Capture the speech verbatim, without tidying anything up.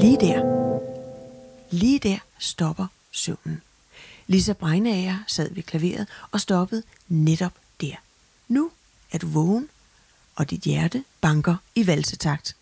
Lige der. Lige der stopper søvnen. Lisa Bregnager sad ved klaveret og stoppede netop der. Nu er du vågen, og dit hjerte banker i valsetakt.